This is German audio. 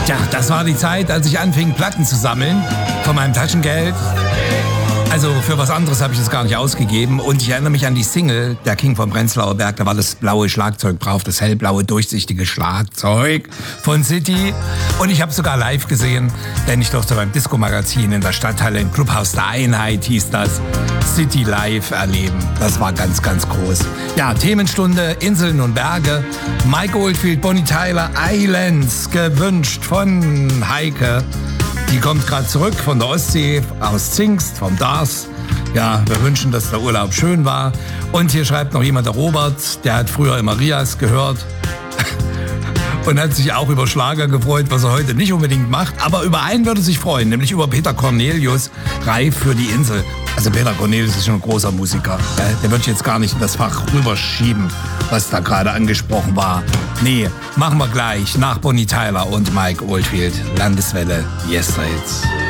Tja, das war die Zeit, als ich anfing, Platten zu sammeln von meinem Taschengeld. Also für was anderes habe ich das gar nicht ausgegeben. Und ich erinnere mich an die Single, Der King vom Prenzlauer Berg. Da war das blaue Schlagzeug drauf, das hellblaue, durchsichtige Schlagzeug von City. Und ich habe sogar live gesehen, denn ich durfte beim Disco-Magazin in der Stadthalle im Clubhaus der Einheit, hieß das, City live erleben. Das war ganz, ganz groß. Ja, Themenstunde, Inseln und Berge. Mike Oldfield, Bonnie Tyler, Islands, gewünscht von Heike. Die kommt gerade zurück von der Ostsee, aus Zingst, vom Dars. Ja, wir wünschen, dass der Urlaub schön war. Und hier schreibt noch jemand, der Robert, der hat früher immer Rias gehört und hat sich auch über Schlager gefreut, was er heute nicht unbedingt macht. Aber über einen würde er sich freuen, nämlich über Peter Cornelius, Reif für die Insel. Also Peter Cornelius ist schon ein großer Musiker. Der wird jetzt gar nicht in das Fach rüberschieben, was da gerade angesprochen war. Nee, machen wir gleich nach Bonnie Tyler und Mike Oldfield. Landeswelle, Yes Hits.